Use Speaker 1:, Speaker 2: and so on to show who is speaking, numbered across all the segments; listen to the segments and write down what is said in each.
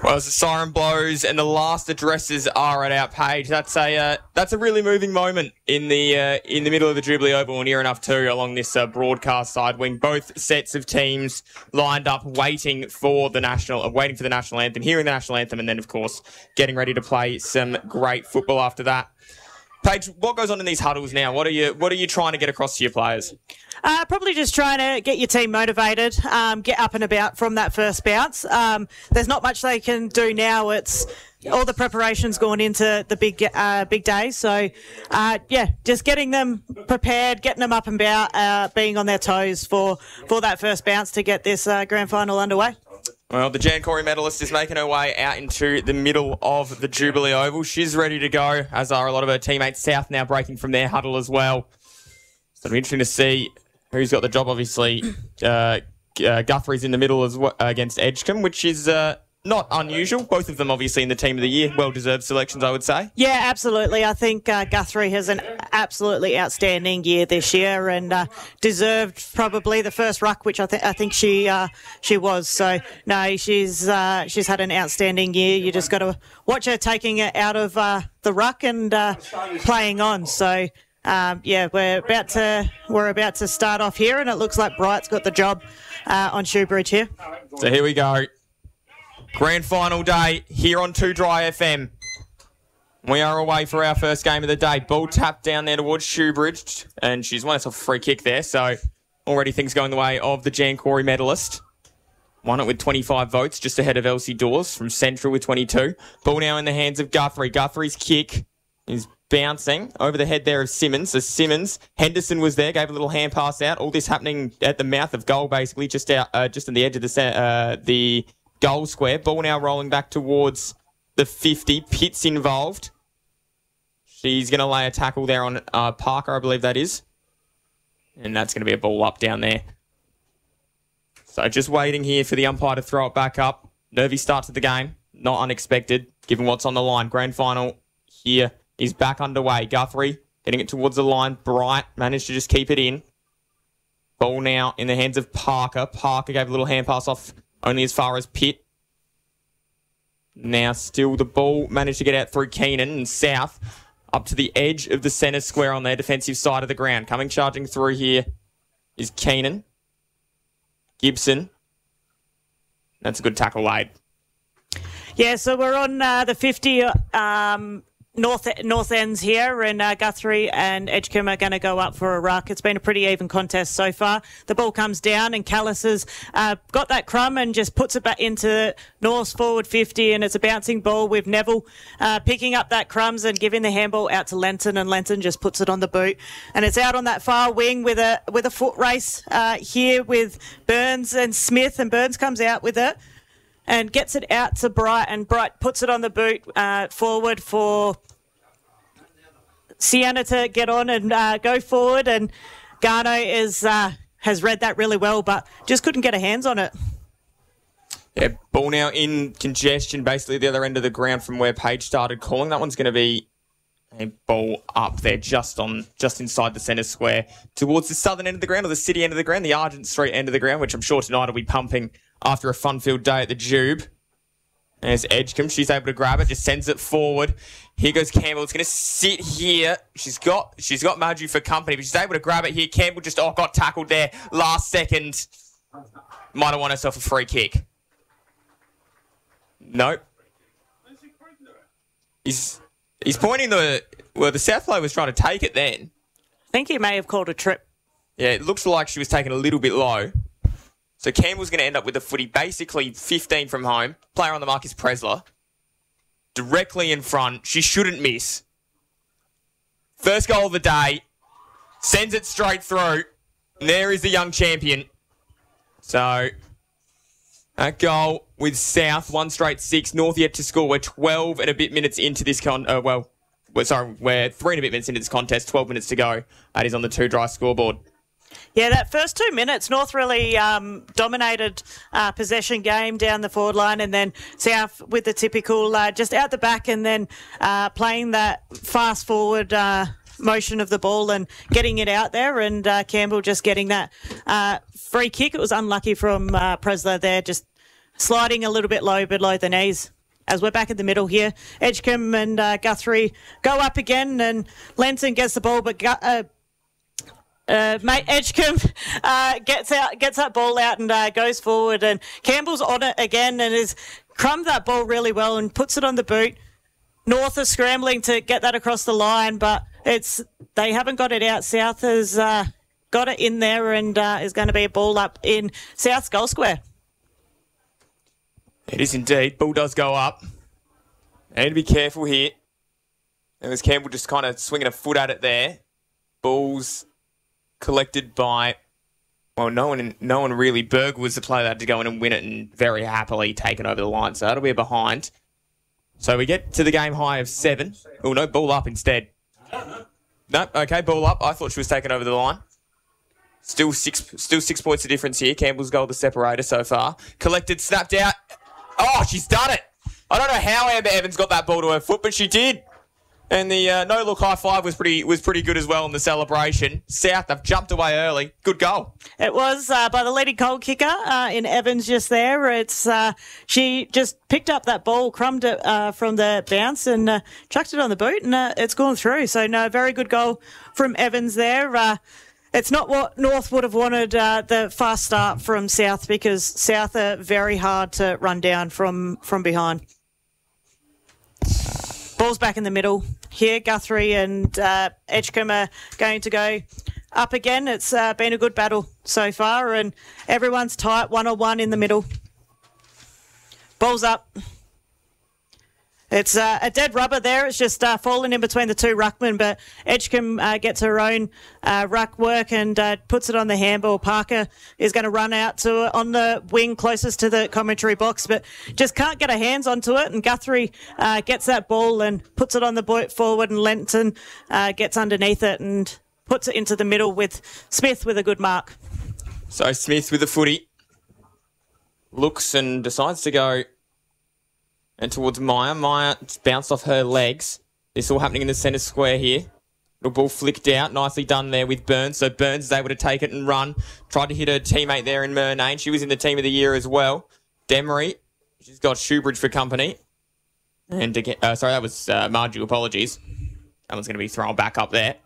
Speaker 1: Well, as the siren blows and the last addresses are at our page, that's a really moving moment in the middle of the Jubilee Oval, near enough too, along this broadcast side wing. Both sets of teams lined up, waiting for the national anthem, hearing the national anthem, and then of course getting ready to play some great football after that. Paige, what goes on in these huddles now? What are you trying to get across to your players?
Speaker 2: Probably just trying to get your team motivated, get up and about from that first bounce. There's not much they can do now. It's all the preparations going into the big day. So, just getting them prepared, getting them up and about, being on their toes for that first bounce to get this grand final underway.
Speaker 1: Well, the Jan Corey medalist is making her way out into the middle of the Jubilee Oval. She's ready to go, as are a lot of her teammates. South now breaking from their huddle as well. So it'll be interesting to see who's got the job. Obviously, Guthrie's in the middle as well, against Edgecombe, which is not unusual. Both of them obviously in the team of the year. Well-deserved selections, I would say.
Speaker 2: Yeah, absolutely. I think Guthrie has an absolutely outstanding year this year and deserved probably the first ruck, which I think she was. So, no, she's had an outstanding year. You just got to watch her taking it out of the ruck and playing on. So, we're about to start off here, and it looks like Bright's got the job on Shoebridge here.
Speaker 1: So here we go. Grand final day here on 2 Dry FM. We are away for our first game of the day. Ball tapped down there towards Shoebridge, and she's won herself a free kick there. So already things going the way of the Jan Corey medalist. Won it with 25 votes, just ahead of Elsie Dawes from Central with 22. Ball now in the hands of Guthrie. Guthrie's kick is bouncing over the head there of Simmons. So Simmons, Henderson was there, gave a little hand pass out. All this happening at the mouth of goal, basically, just on the edge of the goal square. Ball now rolling back towards the 50. Pitt's involved. She's going to lay a tackle there on Parker, I believe that is. And that's going to be a ball up down there. So just waiting here for the umpire to throw it back up. Nervy start to the game. Not unexpected, given what's on the line. Grand final here is back underway. Guthrie getting it towards the line. Bright managed to just keep it in. Ball now in the hands of Parker. Parker gave a little hand pass off only as far as Pitt. Now still the ball managed to get out through Keenan and South up to the edge of the centre square on their defensive side of the ground. Coming charging through here is Keenan. Gibson. That's a good tackle laid.
Speaker 2: Yeah, so we're on the 50 north ends here, and Guthrie and Edgecombe are going to go up for a ruck. It's been a pretty even contest so far. The ball comes down, and Callis has got that crumb and just puts it back into North's forward 50, and it's a bouncing ball with Neville picking up that crumbs and giving the handball out to Lenton, and Lenton just puts it on the boot. And it's out on that far wing with a foot race here with Burns and Smith, and Burns comes out with it and gets it out to Bright, and Bright puts it on the boot forward for Sienna to get on and go forward. And Garno has read that really well, but just couldn't get her hands on it.
Speaker 1: Yeah, ball now in congestion, basically the other end of the ground from where Paige started calling. That one's going to be a ball up there just inside the centre square towards the southern end of the ground, or the city end of the ground, the Argent Street end of the ground, which I'm sure tonight will be pumping after a fun-filled day at the Jube. There's Edgecombe. She's able to grab it, just sends it forward. Here goes Campbell. It's going to sit here. She's got Marjorie for company, but she's able to grab it here. Campbell just got tackled there last second. Might have won herself a free kick. Nope. He's pointing the South player was trying to take it then.
Speaker 2: I think he may have called a trip.
Speaker 1: Yeah, it looks like she was taken a little bit low. So Campbell's going to end up with the footy basically 15 from home. Player on the mark is Presler. Directly in front. She shouldn't miss. First goal of the day. Sends it straight through. And there is the young champion. So that goal with South, 1 straight 6. North yet to score. We're 12 and a bit minutes into this we're 3 and a bit minutes into this contest. 12 minutes to go. That is on the 2 Dry scoreboard.
Speaker 2: Yeah, that first 2 minutes, North really dominated possession game down the forward line, and then South with the typical just out the back, and then playing that fast forward motion of the ball and getting it out there, and Campbell just getting that free kick. It was unlucky from Presler there, just sliding a little bit low below the knees. as we're back in the middle here. Edgecombe and Guthrie go up again, and Lenton gets the ball, but mate Edgecombe gets that ball out and goes forward, and Campbell's on it again and has crumbed that ball really well and puts it on the boot. North are scrambling to get that across the line, but they haven't got it out. South has got it in there and is going to be a ball up in South's goal square.
Speaker 1: It is indeed. Ball does go up. They need to be careful here. It was Campbell just kind of swinging a foot at it there. Ball's collected by, well, no one really. Berg was the player that had to go in and win it and very happily taken over the line. So that'll be a behind. So we get to the game high of 7. Oh, no, ball up instead. No, okay, ball up. I thought she was taken over the line. Still six points of difference here. Campbell's goal the separator so far. Collected, snapped out. Oh, she's done it. I don't know how Amber Evans got that ball to her foot, but she did. And the no-look high-five was pretty good as well in the celebration. South have jumped away early. Good goal.
Speaker 2: It was by the leading goal kicker in Evans just there. She just picked up that ball, crumbed it from the bounce and chucked it on the boot, and it's gone through. So, no, very good goal from Evans there. It's not what North would have wanted, the fast start from South, because South are very hard to run down from behind. Ball's back in the middle. Here, Guthrie and Edgecombe are going to go up again. It's been a good battle so far, and everyone's tight, 1-on-1 in the middle. Ball's up. It's a dead rubber there. It's just fallen in between the two ruckmen, but Edgecombe gets her own ruck work and puts it on the handball. Parker is going to run out to on the wing closest to the commentary box, but just can't get her hands onto it. And Guthrie gets that ball and puts it on the boot forward, and Lenton gets underneath it and puts it into the middle with Smith with a good mark.
Speaker 1: So Smith with the footy looks and decides to go and towards Maya. Maya bounced off her legs. This all happening in the centre square here. Little ball flicked out. Nicely done there with Burns. So Burns is able to take it and run. Tried to hit her teammate there in Murnane. She was in the team of the year as well. Demery. She's got Shoebridge for company. And again, sorry, that was Marju. Apologies. That one's going to be thrown back up there.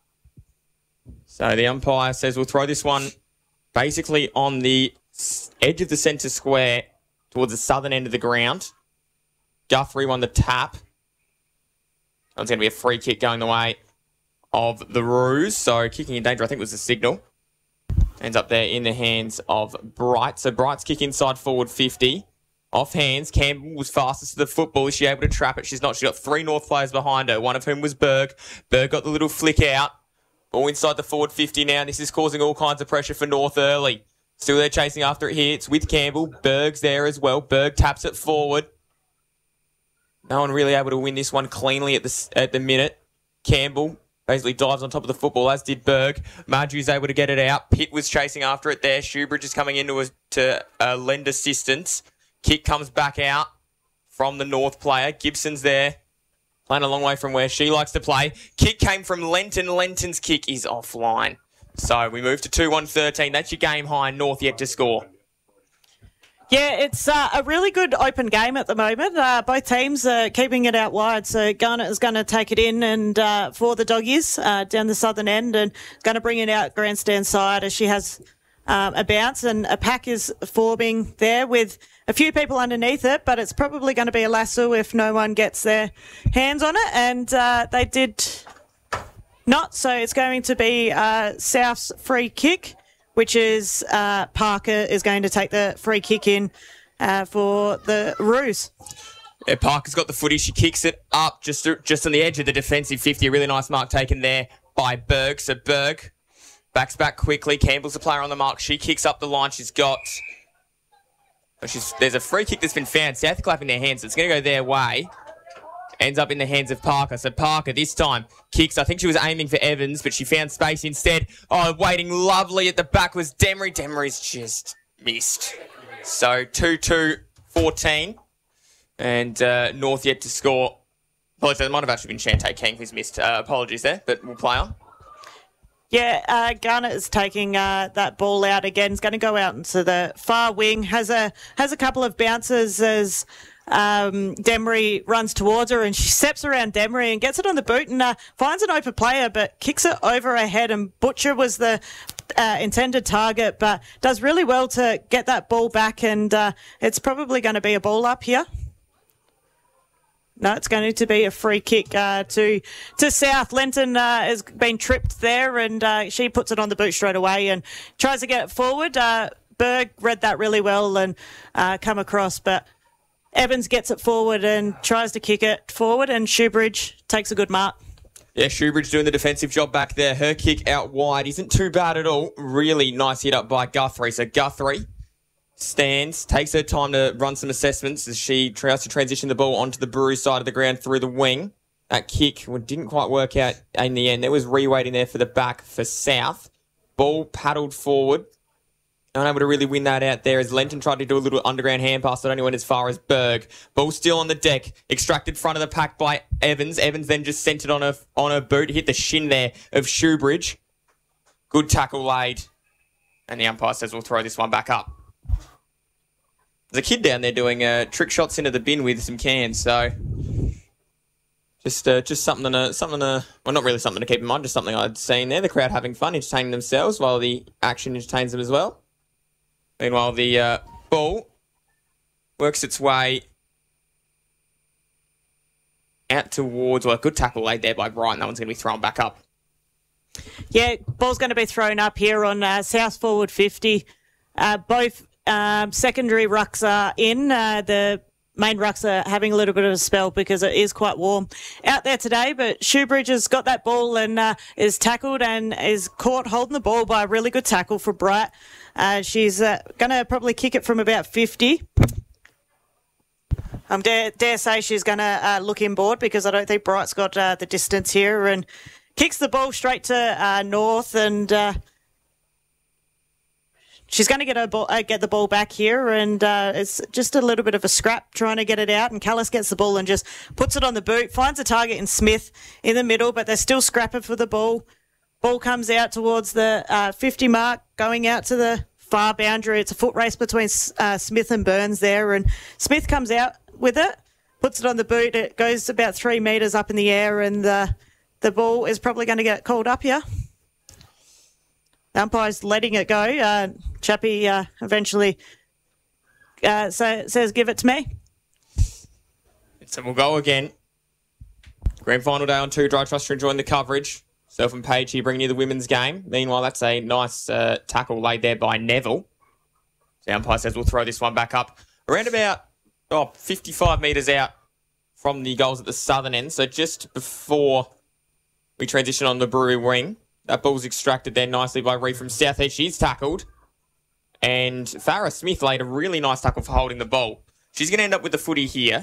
Speaker 1: So the umpire says we'll throw this one basically on the edge of the centre square towards the southern end of the ground. Guthrie won the tap. That's going to be a free kick going the way of the Roos. So kicking in danger, I think, was the signal. Ends up there in the hands of Bright. So Bright's kick inside forward 50. Off hands. Campbell was fastest to the football. Is she able to trap it? She's not. She got 3 North players behind her, one of whom was Berg. Berg got the little flick out. All inside the forward 50 now. This is causing all kinds of pressure for North early. Still there chasing after it here. It's with Campbell. Berg's there as well. Berg taps it forward. No one really able to win this one cleanly at the minute. Campbell basically dives on top of the football, as did Berg. Marjorie's able to get it out. Pitt was chasing after it there. Shoebridge is coming in to lend assistance. Kick comes back out from the North player. Gibson's there, playing a long way from where she likes to play. Kick came from Lenton. Lenton's kick is offline. So we move to 2-1-13. That's your game high. North yet to score.
Speaker 2: Yeah, it's a really good open game at the moment. Both teams are keeping it out wide. So Garnet is going to take it in and for the Doggies down the southern end, and going to bring it out grandstand side as she has a bounce, and a pack is forming there with a few people underneath it, but it's probably going to be a lasso if no one gets their hands on it, and they did not. So it's going to be South's free kick, which is Parker is going to take the free kick in for the Roos.
Speaker 1: Yeah, Parker's got the footy. She kicks it up just on the edge of the defensive 50. A really nice mark taken there by Berg. So Berg backs back quickly. Campbell's the player on the mark. She kicks up the line. She's got... There's a free kick that's been found. South are clapping their hands. So it's going to go their way. Ends up in the hands of Parker. So Parker this time kicks. I think she was aiming for Evans, but she found space instead. Oh, waiting lovely at the back was Demery. Demery's just missed. So 2-2-14. And North yet to score. Apologies, it might have actually been Shantae King who's missed. Apologies there, but we'll play on.
Speaker 2: Yeah, Garnet is taking that ball out again. He's going to go out into the far wing. Has a couple of bounces as Demery runs towards her and she steps around Demery and gets it on the boot and finds an open player but kicks it over her head, and Butcher was the intended target but does really well to get that ball back, and it's probably going to be a ball up here. No, it's going to be a free kick to South. Lenton has been tripped there, and she puts it on the boot straight away and tries to get it forward. Berg read that really well and come across, but Evans gets it forward and tries to kick it forward, and Shoebridge takes a good mark.
Speaker 1: Yeah, Shoebridge doing the defensive job back there. Her kick out wide isn't too bad at all. Really nice hit up by Guthrie. So Guthrie stands, takes her time to run some assessments as she tries to transition the ball onto the Brewery side of the ground through the wing. That kick didn't quite work out in the end. There was reweighting there for the back for South. Ball paddled forward. Unable to really win that out there as Lenton tried to do a little underground hand pass that only went as far as Berg. Ball still on the deck. Extracted front of the pack by Evans. Evans then just sent it on her boot. Hit the shin there of Shoebridge. Good tackle laid. And the umpire says we'll throw this one back up. There's a kid down there doing trick shots into the bin with some cans, so just something to well, not really something to keep in mind, just something I'd seen there. The crowd having fun, entertaining themselves while the action entertains them as well. Meanwhile, the ball works its way out towards, well, a good tackle laid there by Brighton. That one's going to be thrown back up.
Speaker 2: Yeah, ball's going to be thrown up here on South forward 50. Both secondary rucks are in. The main rucks are having a little bit of a spell because it is quite warm out there today, but Shoebridge has got that ball and is tackled and is caught holding the ball by a really good tackle for Bright. She's going to probably kick it from about 50. Dare say she's going to look inboard because I don't think Bright's got the distance here, and kicks the ball straight to North, and she's going to get the ball back here, and it's just a little bit of a scrap trying to get it out, and Callis gets the ball and just puts it on the boot, finds a target in Smith in the middle, but they're still scrapping for the ball. Ball comes out towards the 50 mark, going out to the far boundary. It's a foot race between Smith and Burns there, and Smith comes out with it, puts it on the boot. It goes about 3 metres up in the air, and the ball is probably going to get called up here. The umpire's letting it go. Chappie eventually says, give it to me.
Speaker 1: So we'll go again. Grand final day on 2 Dry. Trust you're enjoying the coverage. Self and Paige here bringing you the women's game. Meanwhile, that's a nice tackle laid there by Neville. The umpire says we'll throw this one back up around about 55 metres out from the goals at the southern end. So just before we transition on the Brewery wing. That ball's extracted there nicely by Reed from Southeast. She's tackled. And Farrah Smith laid a really nice tackle for holding the ball. She's going to end up with the footy here.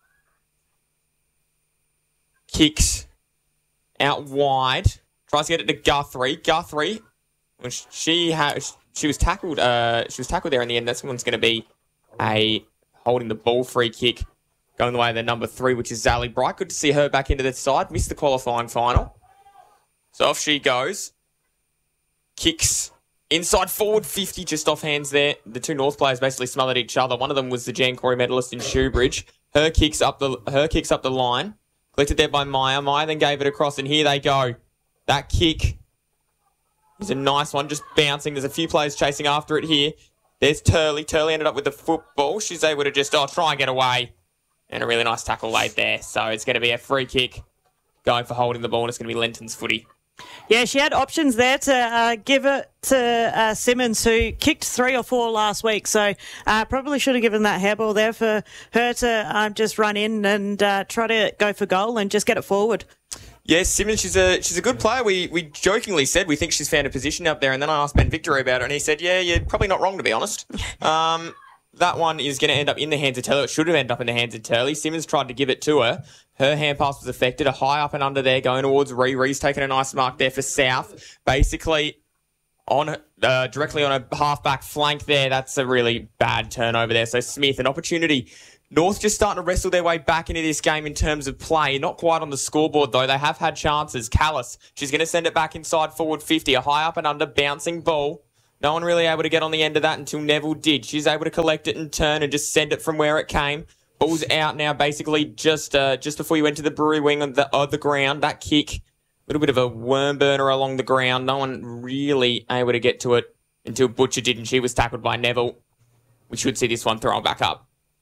Speaker 1: Kicks out wide. Tries to get it to Guthrie. Guthrie, she was tackled. She was tackled there in the end. That one's going to be a holding the ball free kick going the way of the number 3, which is Zally Bright. Good to see her back into the side. Missed the qualifying final. So off she goes. Kicks inside forward 50, just off hands there. The 2 North players basically smothered each other. One of them was the Jan Corey medalist in Shoebridge. Her kicks up the line. Collected there by Meyer. Meyer then gave it across, and here they go. That kick is a nice one, just bouncing. There's a few players chasing after it here. There's Turley. Turley ended up with the football. She's able to just try and get away. And a really nice tackle laid there. So it's going to be a free kick going for holding the ball, and it's going to be Lenton's footy.
Speaker 2: Yeah, she had options there to give it to Simmons, who kicked 3 or 4 last week. So probably should have given that hairball there for her to just run in and try to go for goal and just get it forward.
Speaker 1: Yes, Simmons, she's a good player. We jokingly said we think she's found a position up there, and then I asked Ben Victory about it, and he said, yeah, you're probably not wrong, to be honest. That one is going to end up in the hands of Turley. It should have ended up in the hands of Turley. Simmons tried to give it to her. Her hand pass was affected. A high up and under there going towards Ree. Ree's taking a nice mark there for South. Basically, directly on a half-back flank there. That's a really bad turnover there. So Smith, an opportunity. North just starting to wrestle their way back into this game in terms of play. Not quite on the scoreboard, though. They have had chances. Callis, she's going to send it back inside forward 50. A high up and under bouncing ball. No one really able to get on the end of that until Neville did. She's able to collect it and turn and just send it from where it came. Ball's out now, basically, just before you enter the Brewery wing of the ground. That kick, a little bit of a worm burner along the ground. No one really able to get to it until Butcher did, and she was tackled by Neville. We should see this one thrown back up.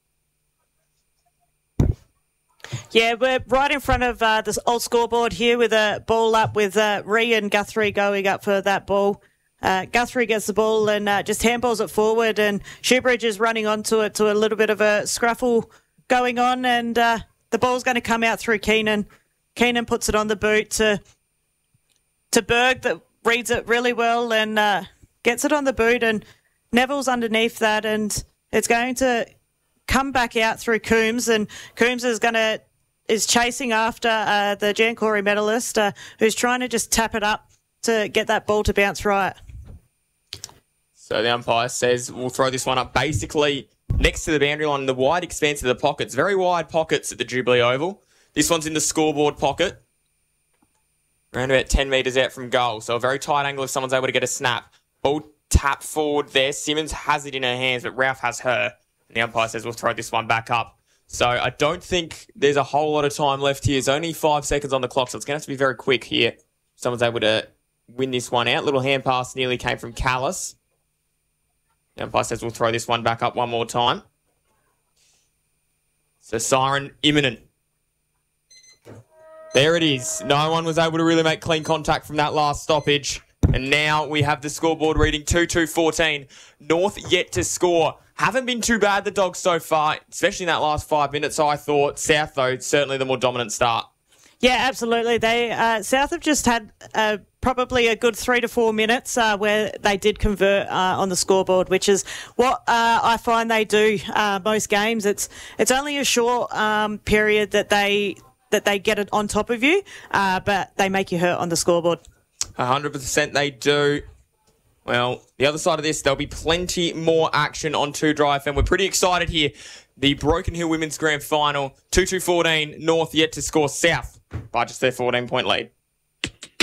Speaker 2: Yeah, we're right in front of this old scoreboard here with a ball up with Ree and Guthrie going up for that ball. Guthrie gets the ball and just handballs it forward, and Shoebridge is running onto it to a little bit of a scruffle going on, and the ball's going to come out through Keenan. Keenan puts it on the boot to Berg, that reads it really well and gets it on the boot, and Neville's underneath that, and it's going to come back out through Coombs, and Coombs is chasing after the Jan Corey medalist, who's trying to just tap it up to get that ball to bounce right.
Speaker 1: So the umpire says we'll throw this one up basically next to the boundary line in the wide expanse of the pockets. Very wide pockets at the Jubilee Oval. This one's in the scoreboard pocket. Around about 10 metres out from goal. So a very tight angle if someone's able to get a snap. Ball tap forward there. Simmons has it in her hands, but Ralph has her. And the umpire says we'll throw this one back up. So I don't think there's a whole lot of time left here. There's only 5 seconds on the clock, so it's going to have to be very quick here. If someone's able to win this one out. Little hand pass nearly came from Callis. The umpire says we'll throw this one back up one more time. So siren imminent. There it is. No one was able to really make clean contact from that last stoppage. And now we have the scoreboard reading 2-2-14. North yet to score. Haven't been too bad, the Dogs, so far, especially in that last 5 minutes, I thought. South, though, certainly the more dominant start.
Speaker 2: Yeah, absolutely. They South have just had probably a good 3 to 4 minutes where they did convert on the scoreboard, which is what I find they do most games. It's only a short period that they get it on top of you, but they make you hurt on the scoreboard.
Speaker 1: 100% they do. Well, the other side of this, there'll be plenty more action on 2 Dry FM. We're pretty excited here. The Broken Hill Women's Grand Final, 2-2-14, North yet to score, South by just their 14-point lead.